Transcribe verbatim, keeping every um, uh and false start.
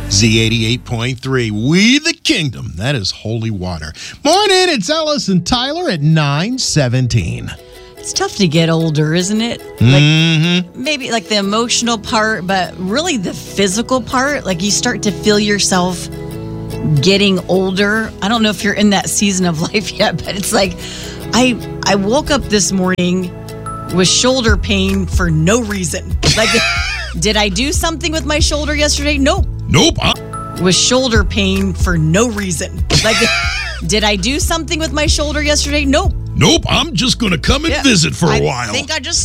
Z eighty-eight point three, We the Kingdom. That is holy water. Morning, it's Ellis and Tyler at nine seventeen. It's tough to get older, isn't it? Like, Mm-hmm. maybe like the emotional part, but really the physical part. Like you start to feel yourself getting older. I don't know if you're in that season of life yet, but it's like I I woke up this morning with shoulder pain for no reason. Like, did I do something with my shoulder yesterday? Nope. Nope. Uh- With shoulder pain for no reason. Like, did I do something with my shoulder yesterday? Nope. nope. I'm just going to come and Yeah. visit for a I while. think I just